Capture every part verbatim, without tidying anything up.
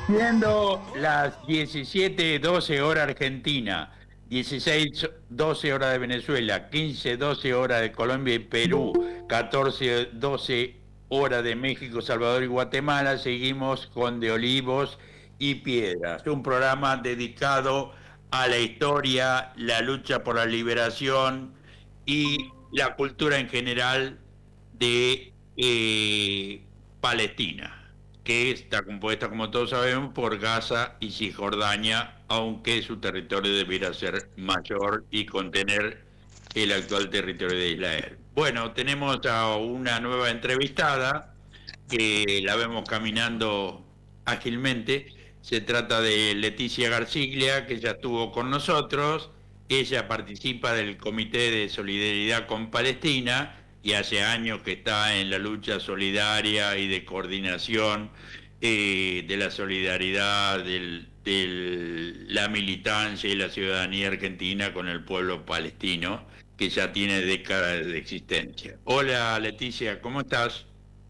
Siendo las diecisiete doce hora Argentina, dieciséis doce hora de Venezuela, quince doce hora de Colombia y Perú, catorce doce hora de México, Salvador y Guatemala, seguimos con De Olivos y Piedras, un programa dedicado a la historia, la lucha por la liberación y la cultura en general de eh, Palestina, que está compuesta, como todos sabemos, por Gaza y Cisjordania, aunque su territorio debiera ser mayor y contener el actual territorio de Israel. Bueno, tenemos a una nueva entrevistada que la vemos caminando ágilmente. Se trata de Leticia Garciglia, que ya estuvo con nosotros. Ella participa del Comité de Solidaridad con Palestina y hace años que está en la lucha solidaria y de coordinación eh, de la solidaridad, de la militancia y la ciudadanía argentina con el pueblo palestino, que ya tiene décadas de existencia. Hola Leticia, ¿cómo estás?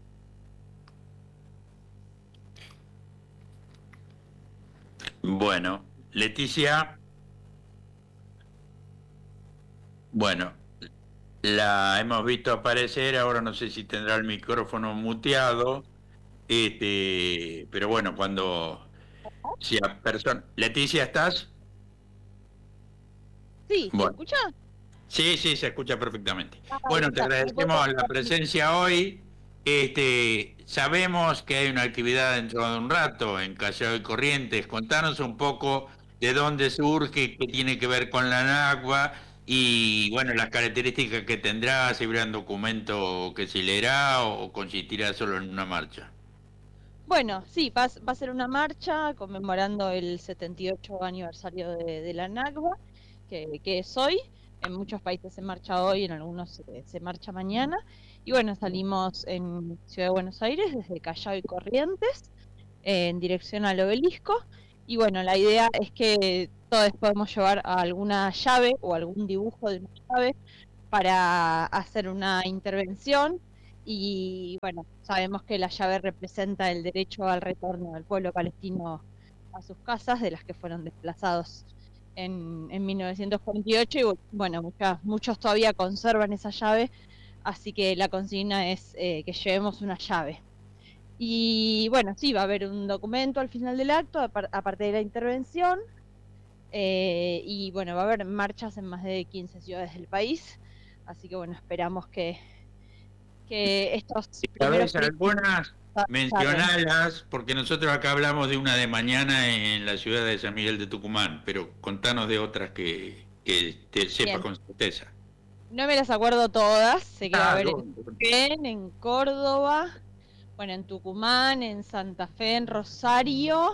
Bueno, Leticia, bueno, la hemos visto aparecer, ahora no sé si tendrá el micrófono muteado, este, pero bueno, cuando si a persona, Leticia, ¿estás? Sí, ¿se Bueno, escucha? sí, sí, se escucha perfectamente. Ahí Bueno, te está. Me puedo agradecemos la conectar. presencia hoy. Este, sabemos que hay una actividad dentro de un rato en Callao y Corrientes. Contanos un poco de dónde surge, qué tiene que ver con la NACBA y, bueno, las características que tendrá, si habrá un documento que se leerá o consistirá solo en una marcha. Bueno, sí, va, a s- va a ser una marcha conmemorando el setenta y ocho aniversario de, de la NACBA, que, que es hoy. En muchos países se marcha hoy, en algunos se, se marcha mañana. Y bueno, salimos en Ciudad de Buenos Aires, desde Callao y Corrientes, en dirección al obelisco. Y bueno, la idea es que todos podemos llevar alguna llave o algún dibujo de una llave para hacer una intervención y bueno, sabemos que la llave representa el derecho al retorno del pueblo palestino a sus casas, de las que fueron desplazados en, en mil novecientos cuarenta y ocho y bueno, muchas, muchos todavía conservan esa llave, así que la consigna es eh, que llevemos una llave. Y bueno, sí, va a haber un documento al final del acto, aparte de la intervención, eh, y bueno, va a haber marchas en más de quince ciudades del país, así que bueno, esperamos que, que estos primeros ¿Sabes primeros algunas? charren. Mencionalas, porque nosotros acá hablamos de una de mañana en la ciudad de San Miguel de Tucumán, pero contanos de otras que, que te sepas Bien, con certeza. no me las acuerdo todas, sé que va a Ah, haber en ¿dónde? Neuquén, en Córdoba, bueno, en Tucumán, en Santa Fe, en Rosario,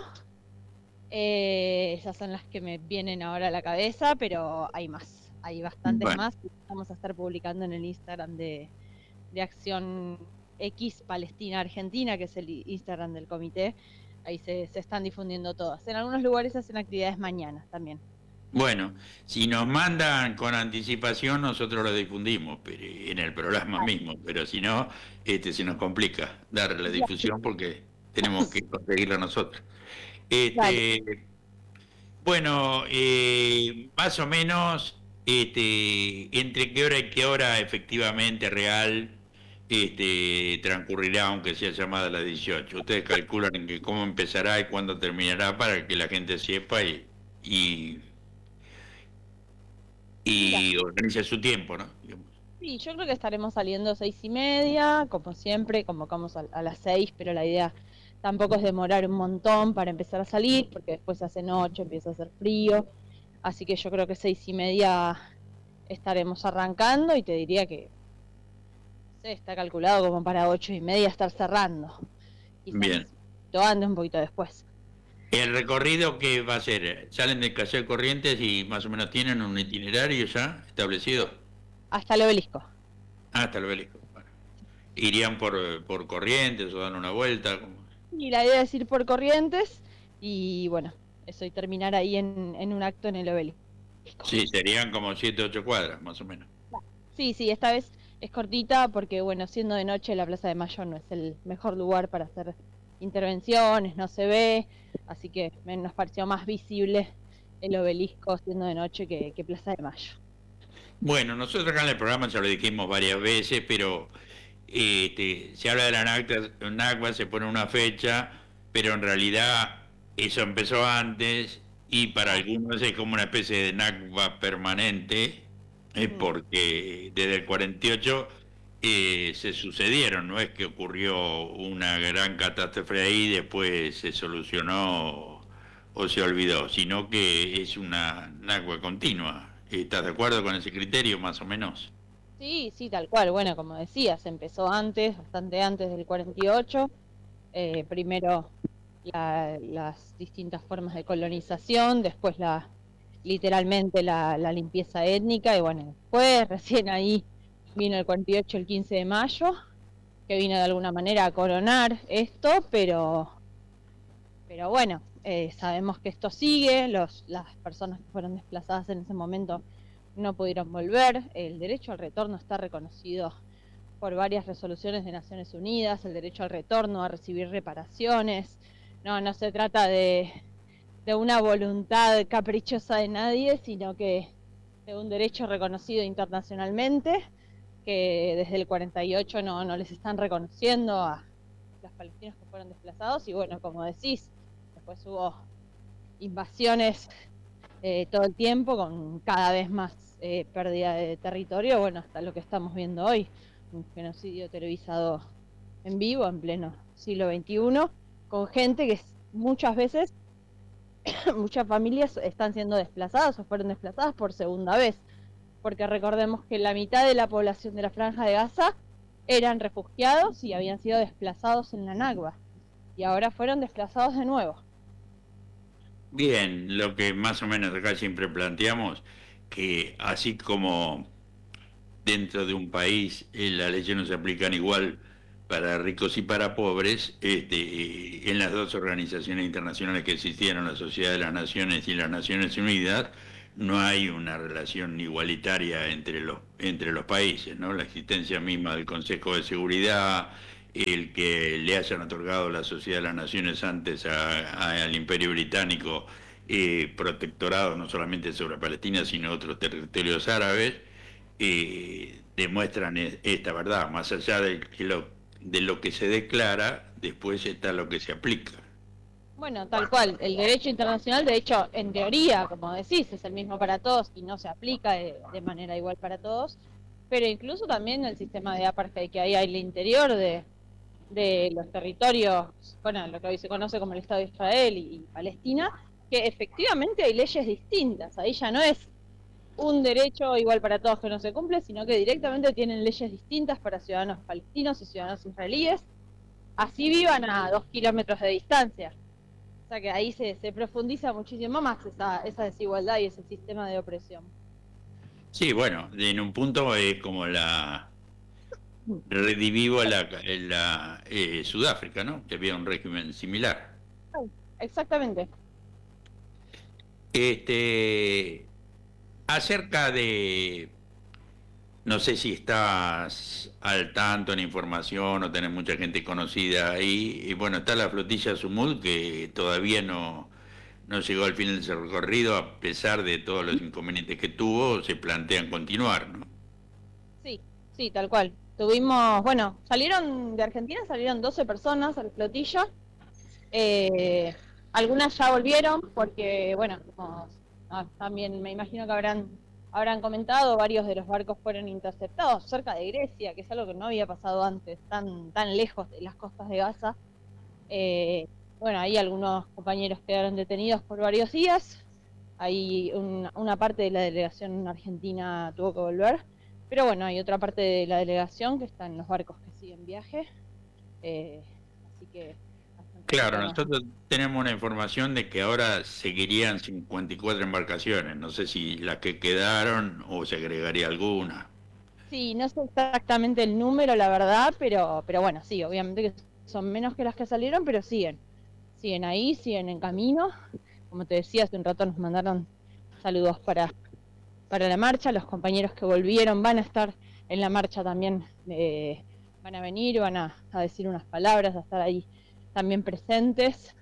eh, esas son las que me vienen ahora a la cabeza, pero hay más, hay bastantes Bueno, más, vamos a estar publicando en el Instagram de, de Acción X Palestina Argentina, que es el Instagram del comité. Ahí se, se están difundiendo todas. En algunos lugares hacen actividades mañana también. bueno, si nos mandan con anticipación, nosotros lo difundimos pero, en el programa mismo, pero si no, este, se nos complica dar la difusión porque tenemos que conseguirla nosotros. Dale. Este, bueno, eh, más o menos, este, entre qué hora y qué hora efectivamente real este, transcurrirá, aunque sea llamada a las dieciocho. Ustedes calculan en que cómo empezará y cuándo terminará para que la gente sepa y, y, Mira, y organice su tiempo, ¿no? Digamos. sí, yo creo que estaremos saliendo seis y media, como siempre, convocamos a, a las seis, pero la idea tampoco es demorar un montón para empezar a salir, porque después se hace noche, empieza a hacer frío, así que yo creo que seis y media estaremos arrancando y te diría que no sé, está calculado como para ocho y media estar cerrando, quizás Bien. un poquito antes, un poquito después, El recorrido que va a ser, salen de Castel Corrientes y más o menos tienen un itinerario ya establecido. hasta el obelisco. Ah, hasta el obelisco. Bueno. Irían por, por Corrientes o dan una vuelta. Como- Y la idea es ir por Corrientes y bueno, eso y terminar ahí en, en un acto en el obelisco. Sí, serían como siete, ocho cuadras, más o menos. Sí, sí, esta vez es cortita porque, bueno, siendo de noche la Plaza de Mayo no es el mejor lugar para hacer intervenciones, no se ve, así que me, nos pareció más visible el obelisco siendo de noche que, que Plaza de Mayo. Bueno, nosotros acá en el programa ya lo dijimos varias veces, pero este, se habla de la NACTA, NACBA, se pone una fecha, pero en realidad eso empezó antes y para algunos es como una especie de NACBA permanente, eh, Mm. porque desde el cuarenta y ocho eh, se sucedieron, no es que ocurrió una gran catástrofe ahí y después se solucionó o se olvidó, sino que es una NACBA continua. ¿Estás de acuerdo con ese criterio, más o menos? Sí, sí, tal cual. Bueno, como decías, empezó antes, bastante antes del cuarenta y ocho. Eh, primero la- las distintas formas de colonización, después la literalmente la, la limpieza étnica, y bueno, después recién ahí vino el cuarenta y ocho, el quince de mayo, que vino de alguna manera a coronar esto, pero, pero bueno, eh, sabemos que esto sigue, los, las personas que fueron desplazadas en ese momento no pudieron volver, el derecho al retorno está reconocido por varias resoluciones de Naciones Unidas, el derecho al retorno, a recibir reparaciones. No, no se trata de, de una voluntad caprichosa de nadie, sino que de un derecho reconocido internacionalmente, que desde el cuarenta y ocho no, no les están reconociendo a los palestinos que fueron desplazados. Y bueno, como decís, después hubo invasiones eh, todo el tiempo, con cada vez más eh, pérdida de territorio, bueno, hasta lo que estamos viendo hoy, un genocidio televisado en vivo en pleno siglo veintiuno, con gente que muchas veces, muchas familias están siendo desplazadas o fueron desplazadas por segunda vez, porque recordemos que la mitad de la población de la Franja de Gaza eran refugiados y habían sido desplazados en la Nakba, y ahora fueron desplazados de nuevo. Bien, lo que más o menos acá siempre planteamos, que así como dentro de un país eh, las leyes no se aplican igual para ricos y para pobres, este, eh, en las dos organizaciones internacionales que existieron, la Sociedad de las Naciones y las Naciones Unidas, no hay una relación igualitaria entre los, entre los países, ¿no? La existencia misma del Consejo de Seguridad, el que le hayan otorgado la Sociedad de las Naciones antes a- a- al Imperio Británico eh, protectorado no solamente sobre Palestina, sino otros territorios árabes, eh, demuestran e- esta verdad. Más allá de, que lo, de lo que se declara, después está lo que se aplica. Bueno, tal cual, el derecho internacional, de hecho, en teoría, como decís, es el mismo para todos y no se aplica de, de manera igual para todos, pero incluso también el sistema de apartheid que hay al interior de, de los territorios, bueno, lo que hoy se conoce como el Estado de Israel y, y Palestina, que efectivamente hay leyes distintas, ahí ya no es un derecho igual para todos que no se cumple, sino que directamente tienen leyes distintas para ciudadanos palestinos y ciudadanos israelíes, así vivan a dos kilómetros de distancia. O sea que ahí se, se profundiza muchísimo más esa, esa desigualdad y ese sistema de opresión. Sí, bueno, en un punto es como la redivivo la, la eh, Sudáfrica, ¿no? Que había un régimen similar. Exactamente. Este, acerca de, no sé si estás al tanto en información o tenés mucha gente conocida ahí, y bueno, está la flotilla Sumud que todavía no, no llegó al fin del recorrido, a pesar de todos los inconvenientes que tuvo, se plantean continuar, ¿no? Sí, sí, tal cual. Tuvimos, bueno, salieron de Argentina, salieron doce personas a la flotilla. Eh, algunas ya volvieron porque, bueno, como, ah, también me imagino que habrán, habrán comentado, varios de los barcos fueron interceptados cerca de Grecia, que es algo que no había pasado antes, tan, tan lejos de las costas de Gaza. Eh, bueno, ahí algunos compañeros quedaron detenidos por varios días. Ahí un, una parte de la delegación argentina tuvo que volver. Pero bueno, hay otra parte de la delegación que está en los barcos que siguen viaje. Eh, así que hasta un Claro, ratito más. nosotros tenemos una información de que ahora seguirían cincuenta y cuatro embarcaciones, no sé si las que quedaron o se agregaría alguna. Sí, no sé exactamente el número, la verdad, pero, pero bueno, sí, obviamente que son menos que las que salieron, pero siguen. Siguen ahí, siguen en camino. Como te decía, hace un rato nos mandaron saludos para, para la marcha. Los compañeros que volvieron van a estar en la marcha también, eh, van a venir, van a, a decir unas palabras, a estar ahí también presentes.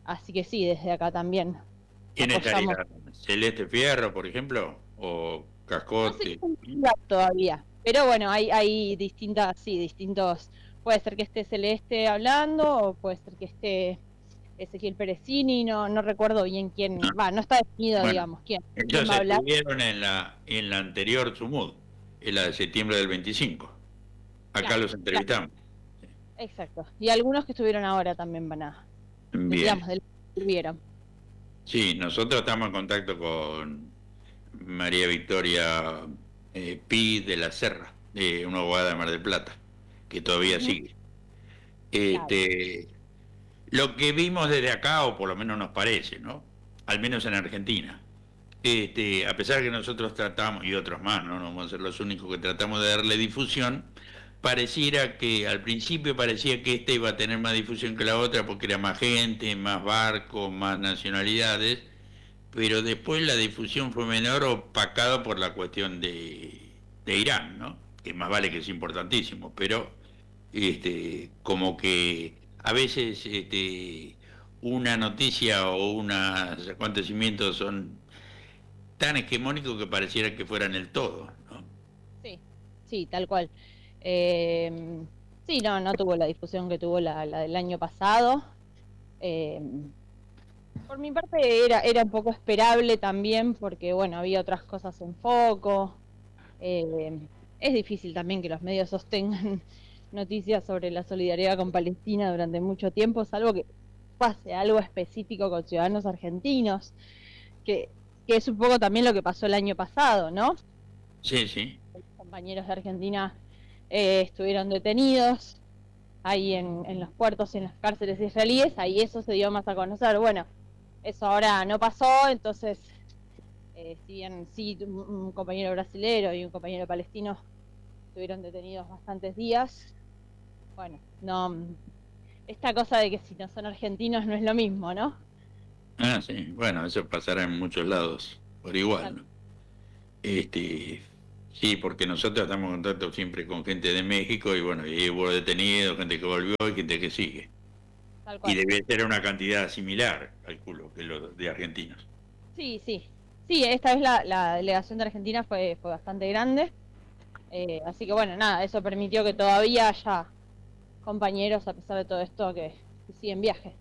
Así que sí, desde acá también ¿Quién apoyamos. estaría? ¿Celeste Fierro, por ejemplo? ¿O No sé qué Cascote? significa todavía, pero bueno, hay, hay distintas, sí, distintos, puede ser que esté Celeste hablando, o puede ser que esté Ezequiel Perecini, no, no recuerdo bien quién, va, no está definido, Bueno, digamos, quién, quién ellos va a hablar. estuvieron en la, en la anterior Sumud, en la de septiembre del veinticinco. Acá Claro, los claro, entrevistamos. exacto. Y algunos que estuvieron ahora también van a, Bien. digamos, del que estuvieron. Sí, nosotros estamos en contacto con María Victoria eh, Pi de la Serra, de una abogada de Mar del Plata, que todavía Ujú, sigue. claro, Este, lo que vimos desde acá, o por lo menos nos parece, ¿no? Al menos en Argentina. Este, a pesar que nosotros tratamos, y otros más, ¿no? No vamos a ser los únicos que tratamos de darle difusión, pareciera que al principio parecía que esta iba a tener más difusión que la otra porque era más gente, más barcos, más nacionalidades, pero después la difusión fue menor opacado por la cuestión de, de Irán, ¿no? Que más vale que es importantísimo, pero este, como que a veces este, una noticia o unos acontecimientos son tan hegemónicos que pareciera que fueran el todo, ¿no? sí, sí, tal cual. Eh, sí, no, no tuvo la difusión que tuvo la, la del año pasado. Eh, por mi parte era, era un poco esperable también porque, bueno, había otras cosas en foco. Eh, es difícil también que los medios sostengan noticias sobre la solidaridad con Palestina durante mucho tiempo, salvo que pase algo específico con ciudadanos argentinos, que, que es un poco también lo que pasó el año pasado, ¿no? Sí, sí, Los compañeros de Argentina eh, estuvieron detenidos ahí en, en los puertos y en las cárceles israelíes, ahí eso se dio más a conocer. Bueno, eso ahora no pasó, entonces, eh, si bien sí, un, un compañero brasilero y un compañero palestino estuvieron detenidos bastantes días, bueno, no, esta cosa de que si no son argentinos no es lo mismo, ¿no? ah, sí, bueno, eso pasará en muchos lados por igual, Tal, ¿no? Este, sí, porque nosotros estamos en contacto siempre con gente de México y bueno, y hubo detenidos, gente que volvió y gente que sigue. tal Y cual. debe ser una cantidad similar, calculo, que los de argentinos. Sí, sí. Sí, esta vez la, la delegación de Argentina fue, fue bastante grande, eh, así que bueno, nada, eso permitió que todavía haya compañeros, a pesar de todo esto, que, que siguen viaje.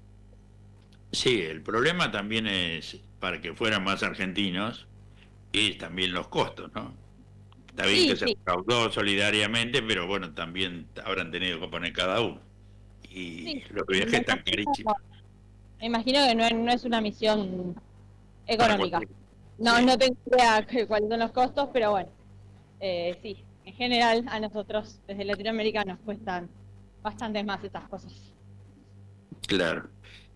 Sí, el problema también es, para que fueran más argentinos, es también los costos, ¿no? Está bien que Sí, se sí, recaudó solidariamente, pero bueno, también habrán tenido que poner cada uno. Y sí. los Me viajes están imagino, carísimos me imagino que no es, no es una misión para económica. cualquiera. No, Sí, no tengo idea que- cuáles son los costos, pero bueno, eh, sí, en general a nosotros desde Latinoamérica nos cuestan bastante más estas cosas. claro.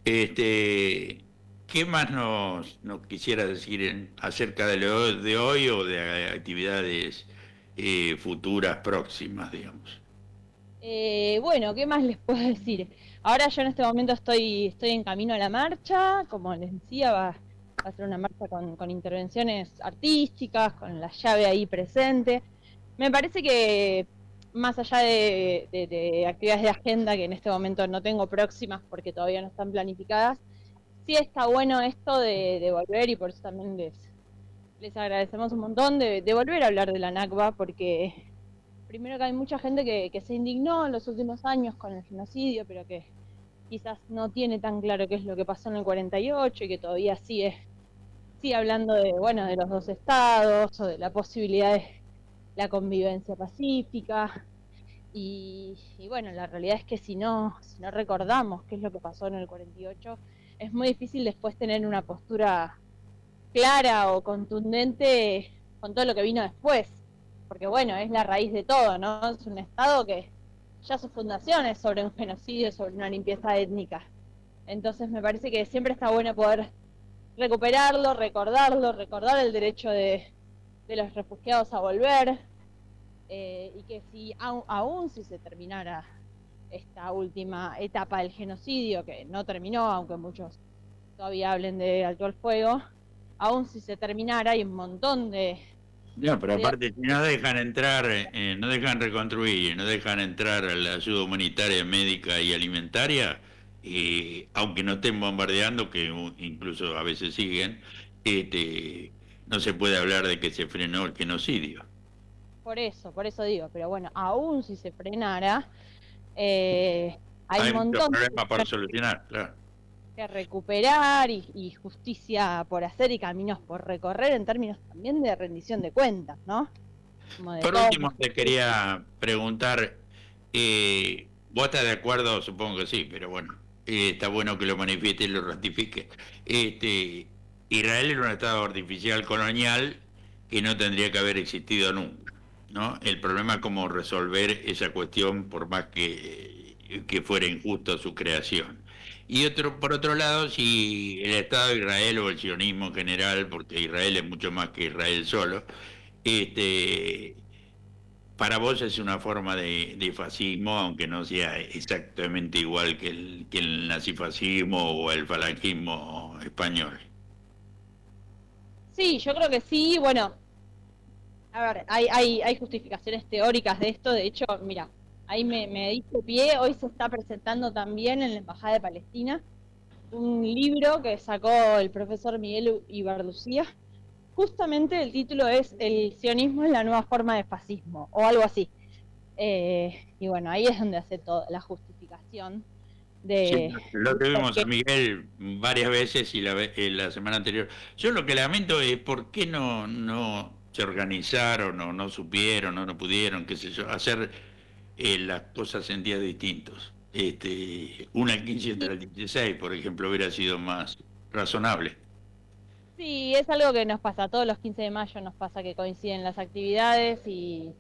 Este, ¿qué más nos, nos quisiera decir en- acerca de lo de hoy o de actividades eh, futuras próximas, digamos? Eh, bueno, ¿qué más les puedo decir? Ahora yo en este momento estoy, estoy en camino a la marcha, como les decía, va, va a ser una marcha con, con intervenciones artísticas, con la llave ahí presente. Me parece que más allá de, de- de actividades de agenda que en este momento no tengo próximas porque todavía no están planificadas, sí está bueno esto de, de volver y por eso también les, les agradecemos un montón de, de volver a hablar de la Nakba porque primero que hay mucha gente que, que se indignó en los últimos años con el genocidio, pero que quizás no tiene tan claro qué es lo que pasó en el cuarenta y ocho y que todavía sigue, sigue hablando de, bueno, de los dos estados o de la posibilidad de la convivencia pacífica. Y, y bueno, la realidad es que si no, si no recordamos qué es lo que pasó en el cuarenta y ocho, es muy difícil después tener una postura clara o contundente con todo lo que vino después, porque bueno, es la raíz de todo, ¿no? Es un Estado que ya su fundación es sobre un genocidio, sobre una limpieza étnica. Entonces me parece que siempre está bueno poder recuperarlo, recordarlo, recordar el derecho de, de los refugiados a volver, eh, y que si aún, aún si se terminara esta última etapa del genocidio, que no terminó, aunque muchos todavía hablen de alto el fuego, aún si se terminara, hay un montón de... No, pero de aparte, si no dejan entrar, eh, no dejan reconstruir, no dejan entrar a la ayuda humanitaria, médica y alimentaria, eh, aunque no estén bombardeando, que incluso a veces siguen, este, no se puede hablar de que se frenó el genocidio. Por eso, por eso digo, pero bueno, aún si se frenara, eh, hay un Hay muchos montón problemas para solucionar, claro. que recuperar y, y justicia por hacer y caminos por recorrer en términos también de rendición de cuentas, ¿no? Como de Por todos último, los... te quería preguntar, eh, ¿vos estás de acuerdo? Supongo que sí, pero bueno, eh, está bueno que lo manifieste y lo ratifique. Este, Israel era un estado artificial colonial que no tendría que haber existido nunca, ¿no? El problema es cómo resolver esa cuestión por más que, que fuera injusto su creación. Y otro, por otro lado, si el Estado de Israel o el sionismo en general, porque Israel es mucho más que Israel solo, este, para vos es una forma de, de fascismo, aunque no sea exactamente igual que el, que el nazifascismo o el falangismo español. Sí, yo creo que sí, bueno, a ver, hay, hay, hay justificaciones teóricas de esto, de hecho, mira, ahí me, me diste pie, hoy se está presentando también en la Embajada de Palestina un libro que sacó el profesor Miguel Ibarlucía. Justamente el título es El sionismo es la nueva forma de fascismo, o algo así. Eh, y bueno, ahí es donde hace toda la justificación Sí, de, lo de por tuvimos a qué. Miguel varias veces y la, ve- eh, la semana anterior. Yo lo que lamento es por qué no, no se organizaron o no supieron o no pudieron, qué sé yo, hacer eh, las cosas en días distintos. Este, una quince Sí, entre el dieciséis, por ejemplo, hubiera sido más razonable. sí, es algo que nos pasa, todos los quince de mayo nos pasa que coinciden las actividades y,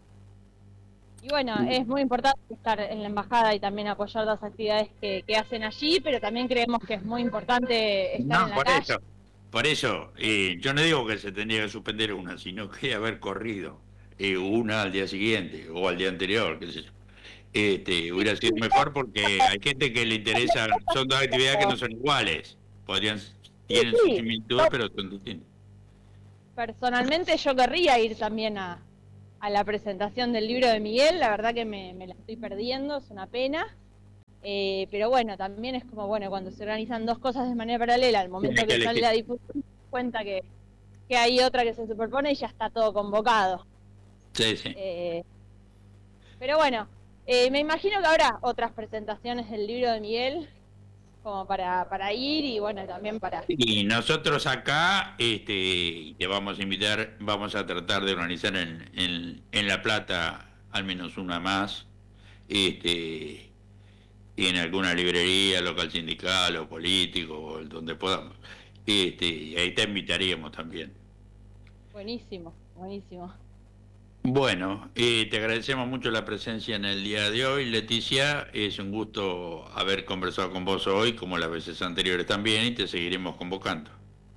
y bueno, es muy importante estar en la embajada y también apoyar las actividades que, que hacen allí, pero también creemos que es muy importante estar en No, la por calle. eso, por eso, eh, yo no digo que se tendría que suspender una, sino que haber corrido eh, una al día siguiente o al día anterior, qué sé yo. Este, Sí, hubiera sido mejor porque hay gente que le interesa, son dos actividades que no son iguales, podrían, sí, tienen sus sí. similitudes, pero son distintas. Personalmente yo querría ir también a, a la presentación del libro de Miguel, la verdad que me, me la estoy perdiendo, es una pena. Eh, pero bueno, también es como, bueno, cuando se organizan dos cosas de manera paralela, al Tiene momento que que sale elegir. la difusión, cuenta que, que hay otra que se superpone y ya está todo convocado. Sí, sí. Eh, pero bueno, eh, me imagino que habrá otras presentaciones del libro de Miguel, como para, para ir y bueno, también para... Y nosotros acá, este, te vamos a invitar, vamos a tratar de organizar en, en, en La Plata al menos una más, este, en alguna librería, local sindical o político, o donde podamos. Este, y ahí te invitaríamos también. Buenísimo, buenísimo. Bueno, eh, te agradecemos mucho la presencia en el día de hoy, Leticia. Es un gusto haber conversado con vos hoy, como las veces anteriores también, y te seguiremos convocando.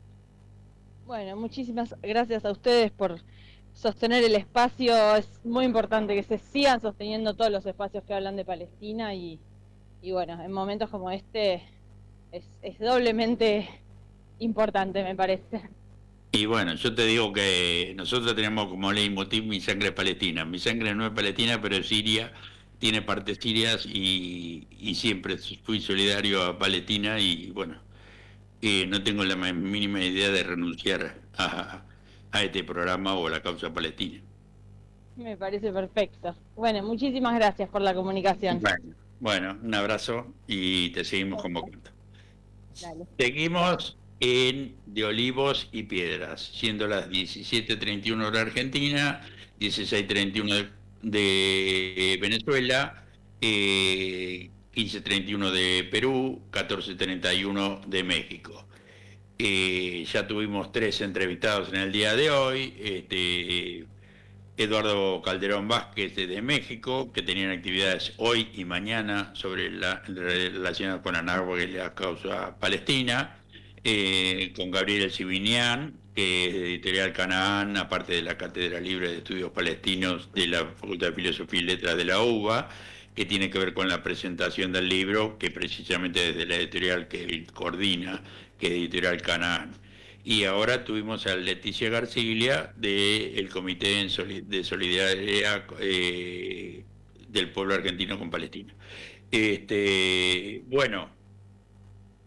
Bueno, muchísimas gracias a ustedes por sostener el espacio. Es muy importante que se sigan sosteniendo todos los espacios que hablan de Palestina y, y bueno, en momentos como este es, es doblemente importante, me parece. Y bueno, yo te digo que nosotros tenemos como leitmotiv mi sangre es palestina. Mi sangre no es palestina, pero es siria, tiene partes sirias y, y siempre fui solidario a Palestina y bueno, eh, no tengo la más mínima idea de renunciar a, a este programa o a la causa palestina. Me parece perfecto. Bueno, muchísimas gracias por la comunicación. Bueno, bueno, un abrazo y te seguimos convocando. Dale. Seguimos en De Olivos y Piedras, siendo las diecisiete treinta y uno hora Argentina, dieciséis treinta y uno de, de Venezuela, eh, quince treinta y uno de Perú, catorce treinta y uno de México. Eh, ya tuvimos tres entrevistados en el día de hoy. Este, Eduardo Calderón Vázquez de México, que tenían actividades hoy y mañana sobre la relacionadas con Anagua y la causa palestina, eh, con Gabriel Sibinian, que es de Editorial Canaán, aparte de la Cátedra Libre de Estudios Palestinos de la Facultad de Filosofía y Letras de la U B A, que tiene que ver con la presentación del libro, que precisamente desde la editorial que él coordina, que es Editorial Canaán. Y ahora tuvimos a Leticia Garciglia del Comité en Soli- de Solidaridad eh, del Pueblo Argentino con Palestina. Este, bueno,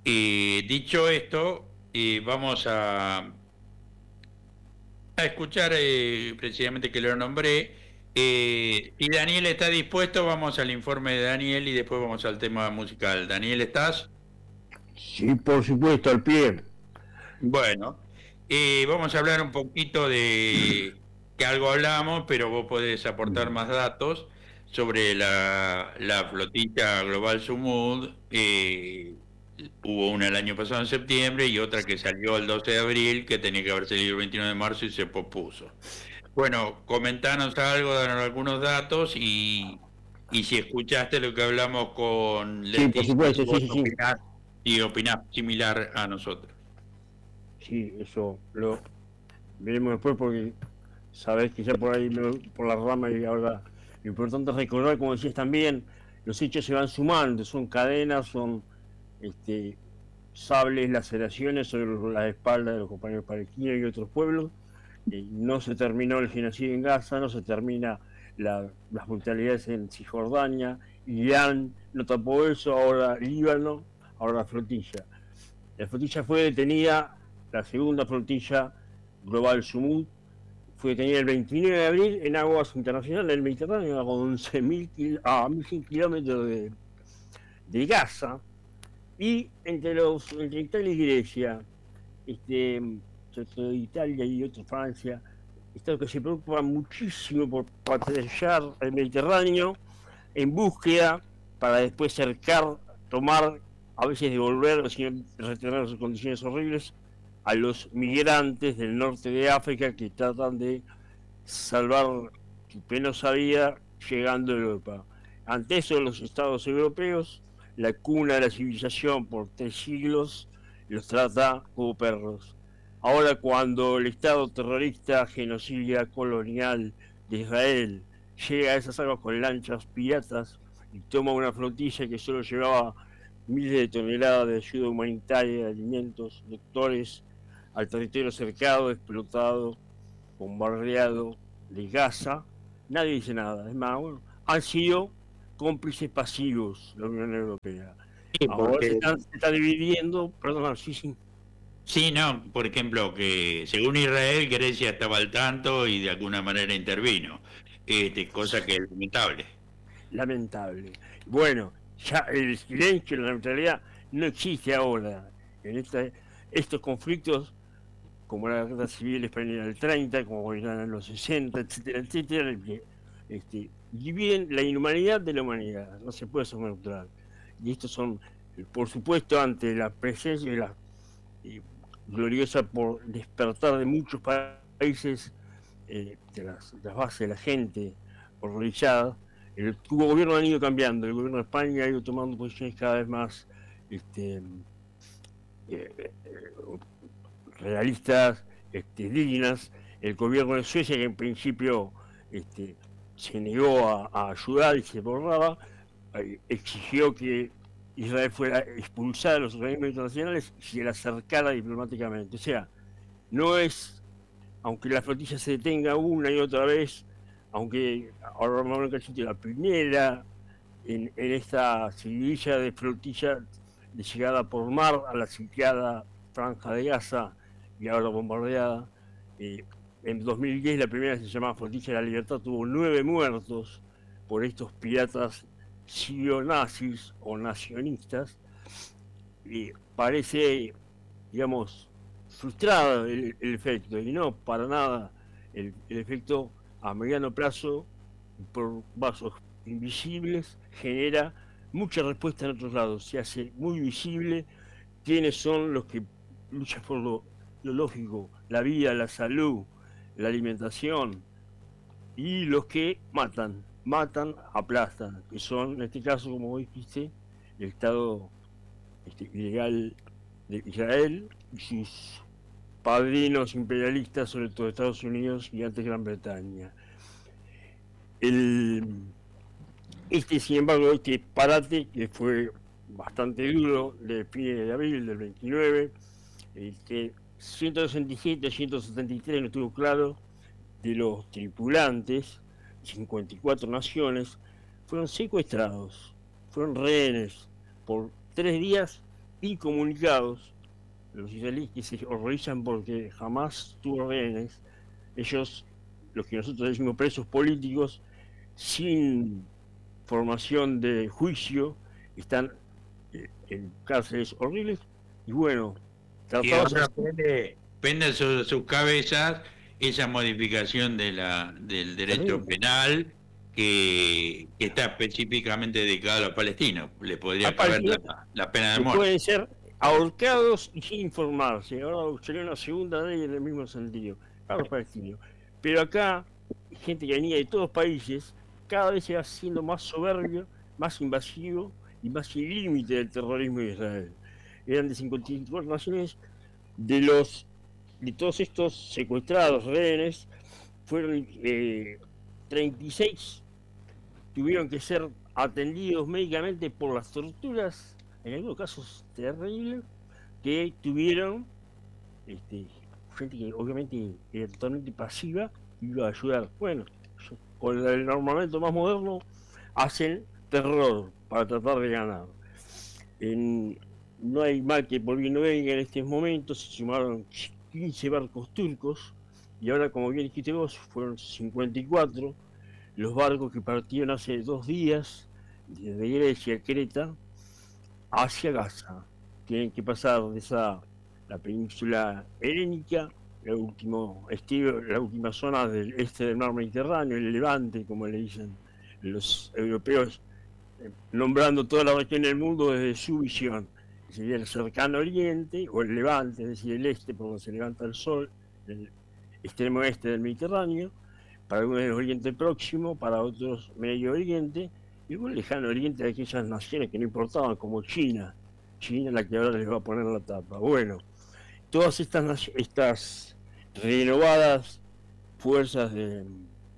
Eh, dicho esto, eh, vamos a, a escuchar eh, precisamente que lo nombré. Eh, si Daniel está dispuesto, vamos al informe de Daniel y después vamos al tema musical. Daniel, ¿estás? Sí, por supuesto, al pie. Bueno, eh, vamos a hablar un poquito de que algo hablamos, pero vos podés aportar más datos sobre la, la flotilla Global Sumud. Eh, hubo una el año pasado en septiembre y otra que salió el doce de abril, que tenía que haber salido el veintinueve de marzo y se pospuso. Bueno, comentanos algo, danos algunos datos y, y si escuchaste lo que hablamos con Sí, por Leticia, si supuesto, sí, vos sí, sí. opinás, y opinás similar a nosotros. Sí, eso lo veremos después porque sabés que ya por ahí, me- por la rama y ahora lo importante es recordar, como decías también, los hechos se van sumando, son cadenas, son este, sables, laceraciones sobre las espaldas de los compañeros palestinos y otros pueblos. Eh, no se terminó el genocidio en Gaza, no se termina la- las brutalidades en Cisjordania, Irán no tapó eso, ahora Líbano, ahora la flotilla. La flotilla fue detenida, la segunda flotilla Global Sumud, fue detenida el veintinueve de abril en aguas internacionales del Mediterráneo, a once mil a mil cien kilómetros de, de Gaza, y entre los entre Italia y Grecia, este, sobre Italia y otro Francia, estados que se preocupan muchísimo por patrullar el Mediterráneo en búsqueda para después cercar, tomar, a veces devolver, o si no, retener en condiciones horribles a los migrantes del norte de África que tratan de salvar su penosa vida llegando a Europa. Ante eso, los estados europeos, la cuna de la civilización por tres siglos, los trata como perros. Ahora, cuando el Estado terrorista, genocida, colonial de Israel llega a esas aguas con lanchas piratas y toma una flotilla que solo llevaba miles de toneladas de ayuda humanitaria, de alimentos, doctores, al territorio cercado, explotado, bombardeado de Gaza, nadie dice nada. Es más, bueno, han sido cómplices pasivos la Unión Europea. Sí, Ahora se porque está, se está dividiendo, perdón, sí, sí, sí, no, por ejemplo, que según Israel, Grecia estaba al tanto y de alguna manera intervino, este, cosa que es lamentable. lamentable. Bueno, ya el silencio, la neutralidad no existe ahora. En esta, estos conflictos, como la guerra civil española del treinta, como Irán en los sesenta, etcétera, etcétera, que este, dividen la inhumanidad de la humanidad. No se puede ser neutral. Y estos son, por supuesto, ante la presencia y la y gloriosa por despertar de muchos países, eh, de, las, de las bases de la gente horrorizada. El gobierno han ido cambiando, el gobierno de España ha ido tomando posiciones cada vez más este, eh, realistas, este, dignas. El gobierno de Suecia, que en principio este, se negó a, a ayudar y se borraba, eh, exigió que Israel fuera expulsada de los organismos internacionales y se la acercara diplomáticamente. O sea, no es, aunque la flotilla se detenga una y otra vez, aunque ahora vamos a ver la primera en, en esta seguidilla de flotilla de llegada por mar a la sitiada franja de Gaza y ahora bombardeada. Eh, en dos mil diez la primera se llamaba Flotilla de la Libertad, tuvo nueve muertos por estos piratas sionazis o nacionistas. Y parece, digamos, frustrado el, el efecto, y no para nada el, el efecto a mediano plazo por vasos invisibles genera mucha respuesta en otros lados, se hace muy visible quiénes son los que luchan por lo, lo lógico, la vida, la salud, la alimentación, y los que matan, matan, aplastan, que son en este caso, como dijiste, el Estado este, ilegal de Israel y sus padrinos imperialistas, sobre todo Estados Unidos y antes Gran Bretaña. El, este, sin embargo, este parate, que fue bastante duro, de fines de abril del veintinueve, este, ciento sesenta y siete, ciento setenta y tres, no estuvo claro, de los tripulantes, cincuenta y cuatro naciones, fueron secuestrados, fueron rehenes por tres días incomunicados, los israelíes que se horrorizan porque jamás tuvo rehenes, ellos, los que nosotros decimos presos políticos, sin formación de juicio, están eh, en cárceles horribles, y bueno, Y tratados ahora así. pende, pende sobre sus cabezas esa modificación de la, del derecho Terrible. penal que, que está específicamente dedicado a los palestinos. Le podría A caber Palestina la, la pena de que muerte. pueden ser ahorcados y sin informarse. Ahora sería una segunda ley en el mismo sentido, para los palestinos. Pero acá, gente que venía de todos los países, cada vez se va haciendo más soberbio, más invasivo y más sin límite del terrorismo de Israel. Eran de cincuenta y cuatro naciones, de los de todos estos secuestrados, rehenes, fueron eh, treinta y seis tuvieron que ser atendidos médicamente por las torturas, en algunos casos terribles, que tuvieron este, gente que obviamente era totalmente pasiva y iba a ayudar. Bueno, con el armamento más moderno hacen terror para tratar de ganar. En, no hay mal que por bien no venga. En estos momentos se sumaron quince barcos turcos y ahora, como bien dijiste vos, fueron cincuenta y cuatro los barcos que partieron hace dos días desde Grecia, Creta, hacia Gaza. Tienen que pasar de esa, la península helénica, el último estilo, la última zona del este del mar Mediterráneo, el Levante, como le dicen los europeos, eh, nombrando toda la región del mundo desde su visión. Sería el cercano oriente o el Levante, es decir, el este, por donde se levanta el sol, el extremo este del Mediterráneo, para algunos el Oriente Próximo, para otros Medio Oriente, y un lejano Oriente de aquellas naciones que no importaban, como China. China la que ahora les va a poner la tapa. Bueno, todas estas, estas renovadas fuerzas de,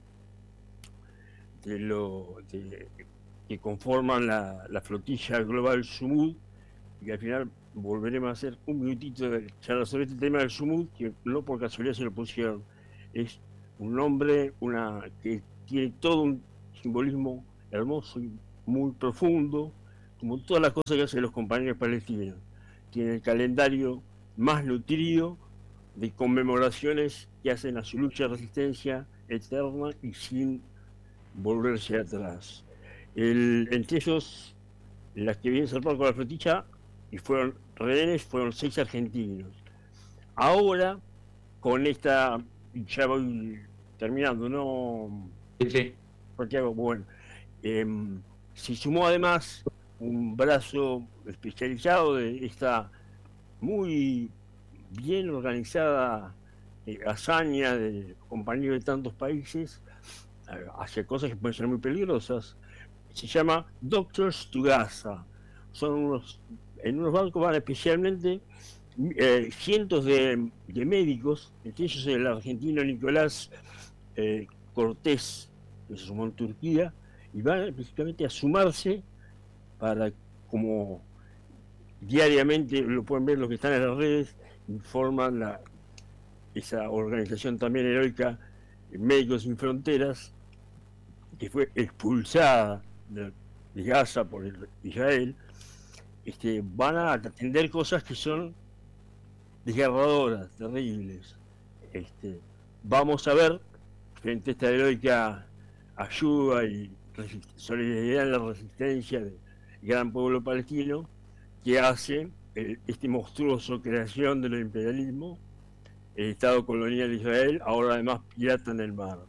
de lo de, que conforman la, la flotilla global Sumud, y al final volveremos a hacer un minutito de charla sobre este tema del Sumud, que no por casualidad se lo pusieron. Es un nombre una, que tiene todo un simbolismo hermoso y muy profundo, como todas las cosas que hacen los compañeros palestinos. Tiene el calendario más nutrido de conmemoraciones que hacen a su lucha de resistencia eterna y sin volverse atrás. El, entre ellos, las que vienen zarpadas con la flotilla y fueron rehenes, fueron seis argentinos. Ahora, con esta, ya voy terminando, ¿no? Sí, sí. Santiago, bueno, eh, se sumó además un brazo especializado de esta muy bien organizada eh, hazaña de compañeros de tantos países eh, hacia cosas que pueden ser muy peligrosas. Se llama Doctors to Gaza. Son unos, en unos barcos van especialmente eh, cientos de, de médicos, entre ellos el argentino Nicolás eh, Cortés, que se sumó en Turquía, y van específicamente a sumarse para, como diariamente lo pueden ver los que están en las redes, informan la, esa organización también heroica, Médicos Sin Fronteras, que fue expulsada de, de Gaza por el, Israel. Este, van a atender cosas que son desgarradoras, terribles. Este, vamos a ver, frente a esta heroica ayuda y solidaridad en la resistencia del gran pueblo palestino, que hace el, este monstruoso creación del imperialismo, el Estado colonial de Israel, ahora además pirata en el mar.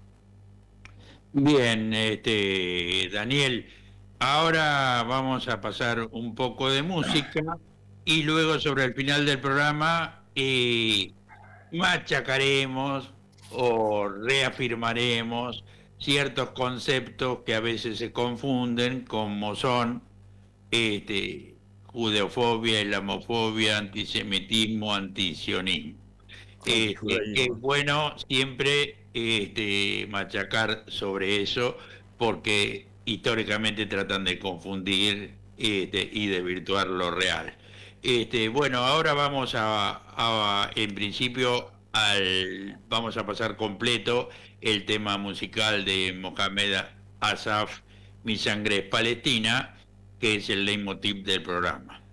Bien, este, Daniel, ahora vamos a pasar un poco de música y luego sobre el final del programa eh, machacaremos o reafirmaremos ciertos conceptos que a veces se confunden, como son este, judeofobia, islamofobia, antisemitismo, antisionismo. Este, que es bueno siempre este, machacar sobre eso, porque históricamente tratan de confundir este, y desvirtuar lo real. Este, bueno, ahora vamos a, a en principio al, vamos a pasar completo el tema musical de Mohamed Asaf, Mi sangre es palestina, que es el leitmotiv del programa.